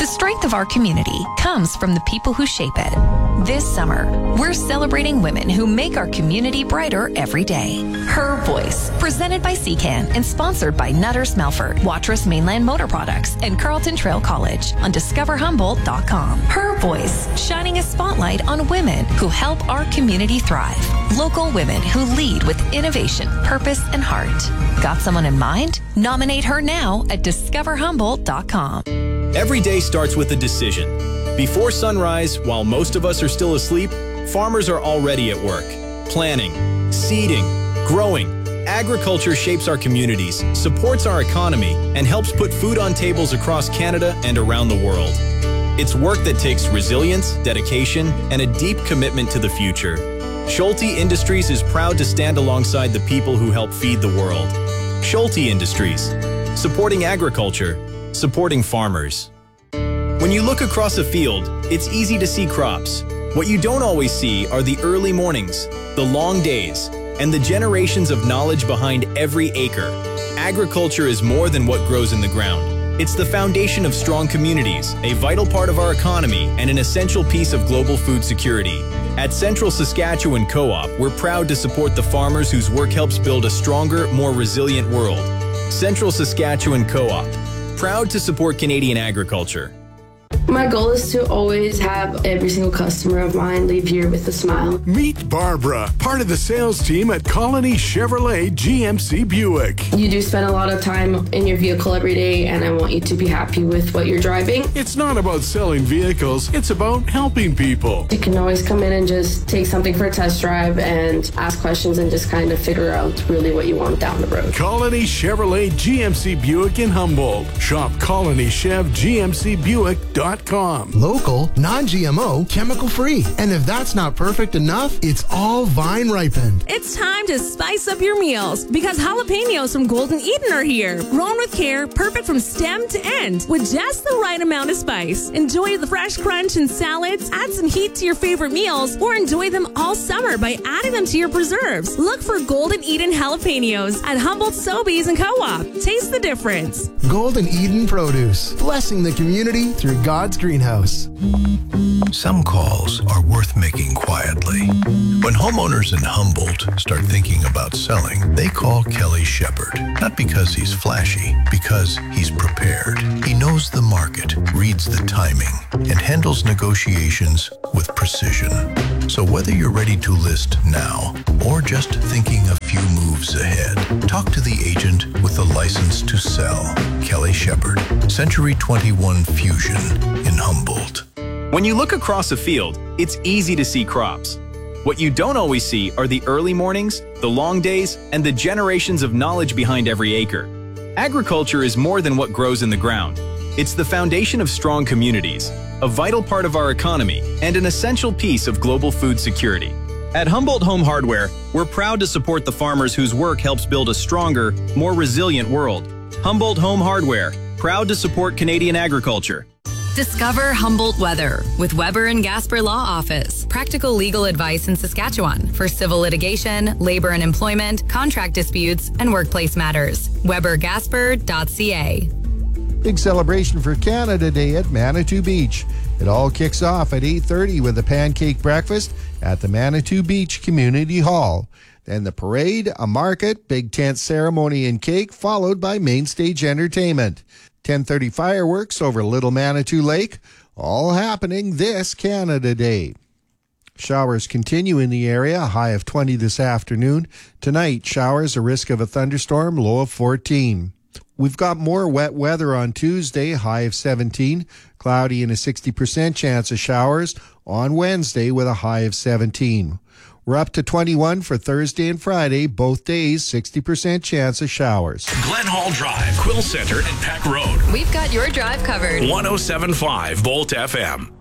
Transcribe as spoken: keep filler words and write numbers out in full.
strength of our community comes from the people who shape it. This summer, we're celebrating women who make our community brighter every day. Her Voice, presented by C CAN and sponsored by Nutters Melford, Watrous Mainland Motor Products, and Carlton Trail College on discover humboldt dot com. Her Voice, shining a spotlight on women who help our community thrive. Local women who lead with innovation, purpose, and heart. Got someone in mind? Nominate her now at discover humboldt dot com. Every day starts with a decision. Before sunrise, while most of us are still asleep, farmers are already at work. Planting, seeding, growing. Agriculture shapes our communities, supports our economy, and helps put food on tables across Canada and around the world. It's work that takes resilience, dedication, and a deep commitment to the future. Schulte Industries is proud to stand alongside the people who help feed the world. Schulte Industries, supporting agriculture, supporting farmers. When you look across a field, it's easy to see crops. What you don't always see are the early mornings, the long days, and the generations of knowledge behind every acre. Agriculture is more than what grows in the ground. It's the foundation of strong communities, a vital part of our economy, and an essential piece of global food security. At Central Saskatchewan Co-op, we're proud to support the farmers whose work helps build a stronger, more resilient world. Central Saskatchewan Co-op, proud to support Canadian agriculture. My goal is to always have every single customer of mine leave here with a smile. Meet Barbara, part of the sales team at Colony Chevrolet G M C Buick. You do spend a lot of time in your vehicle every day, and I want you to be happy with what you're driving. It's not about selling vehicles, it's about helping people. You can always come in and just take something for a test drive and ask questions and just kind of figure out really what you want down the road. Colony Chevrolet G M C Buick in Humboldt. Shop colony chev g m c buick dot com. Local, non-G M O, chemical-free. And if that's not perfect enough, it's all vine ripened. It's time to spice up your meals because jalapenos from Golden Eden are here. Grown with care, perfect from stem to end with just the right amount of spice. Enjoy the fresh crunch in salads, add some heat to your favorite meals, or enjoy them all summer by adding them to your preserves. Look for Golden Eden jalapenos at Humboldt Sobeys and Co-op. Taste the difference. Golden Eden Produce, blessing the community through God's greenhouse. Some calls are worth making quietly. When homeowners in Humboldt start thinking about selling, they call Kelly Shepard. Not because he's flashy, because he's prepared. He knows the market, reads the timing, and handles negotiations with precision. So whether you're ready to list now or just thinking a few moves ahead, talk to the agent with the license to sell. Kelly Shepard, Century twenty-one Fusion in Humboldt. When you look across a field, it's easy to see crops. What you don't always see are the early mornings, the long days, and the generations of knowledge behind every acre. Agriculture is more than what grows in the ground. It's the foundation of strong communities, a vital part of our economy, and an essential piece of global food security. At Humboldt Home Hardware, we're proud to support the farmers whose work helps build a stronger, more resilient world. Humboldt Home Hardware, proud to support Canadian agriculture. Discover Humboldt Weather with Weber and Gasper Law Office. Practical legal advice in Saskatchewan for civil litigation, labor and employment, contract disputes, and workplace matters. weber gasper dot c a. Big celebration for Canada Day at Manitou Beach. It all kicks off at eight thirty with a pancake breakfast at the Manitou Beach Community Hall. Then the parade, a market, big tent ceremony and cake, followed by main stage entertainment. ten thirty fireworks over Little Manitou Lake, all happening this Canada Day. Showers continue in the area, a high of twenty this afternoon. Tonight, showers, a risk of a thunderstorm, low of fourteen. We've got more wet weather on Tuesday, high of seventeen. Cloudy and a sixty percent chance of showers on Wednesday with a high of seventeen. We're up to twenty-one for Thursday and Friday, both days, sixty percent chance of showers. Glen Hall Drive, Quill Center, and Peck Road. We've got your drive covered. one oh seven point five Volt F M.